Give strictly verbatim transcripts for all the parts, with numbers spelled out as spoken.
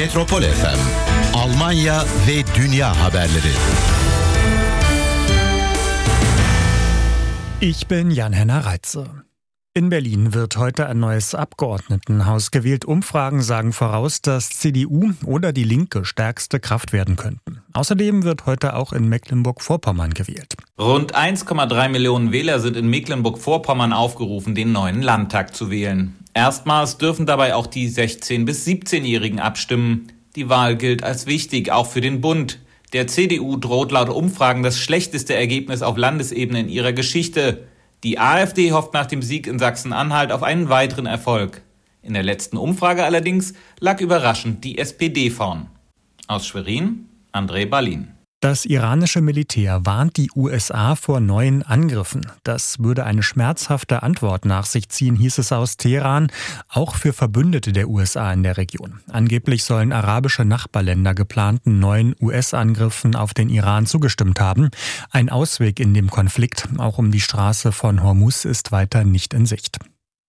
Metropol F M, Almanya ve dünya haberleri. Ich bin Jan-Henner Reitze. In Berlin wird heute ein neues Abgeordnetenhaus gewählt. Umfragen sagen voraus, dass C D U oder die Linke stärkste Kraft werden könnten. Außerdem wird heute auch in Mecklenburg-Vorpommern gewählt. Rund eins Komma drei Millionen Wähler sind in Mecklenburg-Vorpommern aufgerufen, den neuen Landtag zu wählen. Erstmals dürfen dabei auch die sechzehn- bis siebzehnjährigen abstimmen. Die Wahl gilt als wichtig, auch für den Bund. Der C D U droht laut Umfragen das schlechteste Ergebnis auf Landesebene in ihrer Geschichte. Die AfD hofft nach dem Sieg in Sachsen-Anhalt auf einen weiteren Erfolg. In der letzten Umfrage allerdings lag überraschend die S P D vorn. Aus Schwerin, André Ballin. Das iranische Militär warnt die U S A vor neuen Angriffen. Das würde eine schmerzhafte Antwort nach sich ziehen, hieß es aus Teheran, auch für Verbündete der U S A in der Region. Angeblich sollen arabische Nachbarländer geplanten neuen U S-Angriffen auf den Iran zugestimmt haben. Ein Ausweg in dem Konflikt, auch um die Straße von Hormuz, ist weiter nicht in Sicht.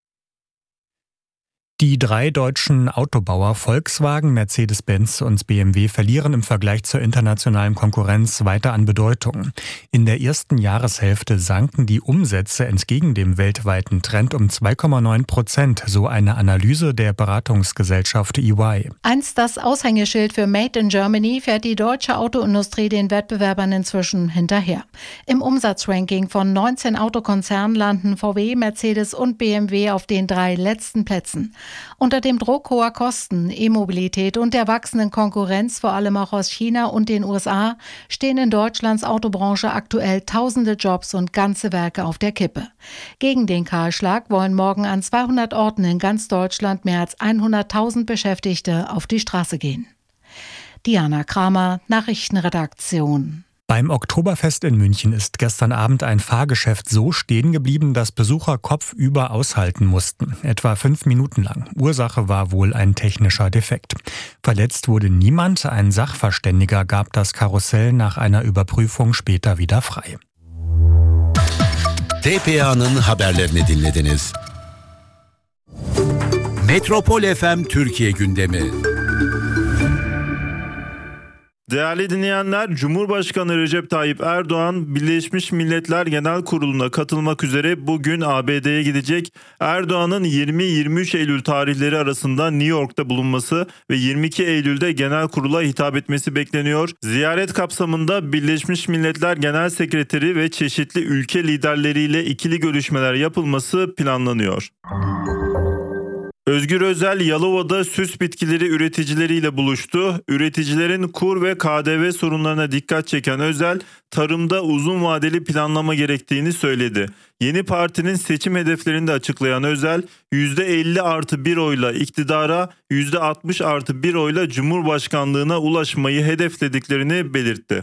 Die drei deutschen Autobauer Volkswagen, Mercedes-Benz und B M W verlieren im Vergleich zur internationalen Konkurrenz weiter an Bedeutung. In der ersten Jahreshälfte sanken die Umsätze entgegen dem weltweiten Trend um zwei Komma neun Prozent, so eine Analyse der Beratungsgesellschaft E Y. Einst das Aushängeschild für Made in Germany fährt die deutsche Autoindustrie den Wettbewerbern inzwischen hinterher. Im Umsatzranking von neunzehn Autokonzernen landen V W, Mercedes und B M W auf den drei letzten Plätzen. Unter dem Druck hoher Kosten, E-Mobilität und der wachsenden Konkurrenz, vor allem auch aus China und den U S A, stehen in Deutschlands Autobranche aktuell tausende Jobs und ganze Werke auf der Kippe. Gegen den Kahlschlag wollen morgen an zweihundert Orten in ganz Deutschland mehr als hunderttausend Beschäftigte auf die Straße gehen. Diana Kramer, Nachrichtenredaktion. Beim Oktoberfest in München ist gestern Abend ein Fahrgeschäft so stehen geblieben, dass Besucher kopfüber aushalten mussten, etwa fünf Minuten lang. Ursache war wohl ein technischer Defekt. Verletzt wurde niemand, ein Sachverständiger gab das Karussell nach einer Überprüfung später wieder frei. T P A'nın haberlerini dinlediniz. Metropol F M Türkiye gündemi. Değerli dinleyenler, Cumhurbaşkanı Recep Tayyip Erdoğan, Birleşmiş Milletler Genel Kurulu'na katılmak üzere bugün A B D'ye gidecek. Erdoğan'ın yirmi yirmi üç Eylül tarihleri arasında New York'ta bulunması ve yirmi iki Eylül'de Genel Kurul'a hitap etmesi bekleniyor. Ziyaret kapsamında Birleşmiş Milletler Genel Sekreteri ve çeşitli ülke liderleriyle ikili görüşmeler yapılması planlanıyor. Özgür Özel, Yalova'da süs bitkileri üreticileriyle buluştu. Üreticilerin kur ve K D V sorunlarına dikkat çeken Özel, tarımda uzun vadeli planlama gerektiğini söyledi. Yeni partinin seçim hedeflerini de açıklayan Özel, yüzde elli artı bir oyla iktidara, yüzde altmış artı bir oyla Cumhurbaşkanlığına ulaşmayı hedeflediklerini belirtti.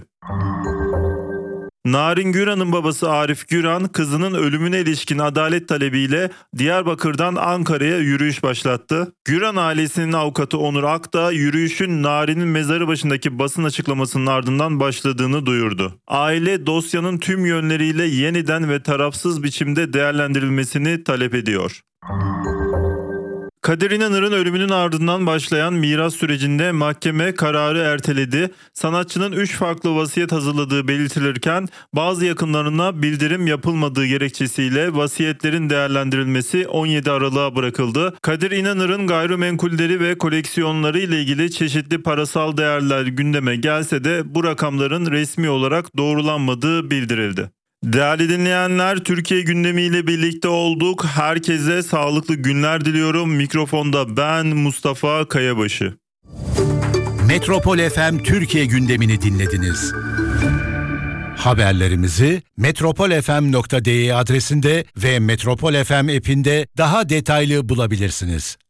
Narin Güran'ın babası Arif Güran, kızının ölümüne ilişkin adalet talebiyle Diyarbakır'dan Ankara'ya yürüyüş başlattı. Güran ailesinin avukatı Onur Akdağ, yürüyüşün Narin'in mezarı başındaki basın açıklamasının ardından başladığını duyurdu. Aile, dosyanın tüm yönleriyle yeniden ve tarafsız biçimde değerlendirilmesini talep ediyor. Kadir İnanır'ın ölümünün ardından başlayan miras sürecinde mahkeme kararı erteledi. Sanatçının üç farklı vasiyet hazırladığı belirtilirken bazı yakınlarına bildirim yapılmadığı gerekçesiyle vasiyetlerin değerlendirilmesi on yedi Aralık'a bırakıldı. Kadir İnanır'ın gayrimenkulleri ve koleksiyonları ile ilgili çeşitli parasal değerler gündeme gelse de bu rakamların resmi olarak doğrulanmadığı bildirildi. Değerli dinleyenler, Türkiye gündemiyle birlikte olduk. Herkese sağlıklı günler diliyorum. Mikrofonda ben Mustafa Kayabaşı. Metropol F M Türkiye gündemini dinlediniz. Haberlerimizi metropol f m nokta d e adresinde ve Metropol F M app'inde daha detaylı bulabilirsiniz.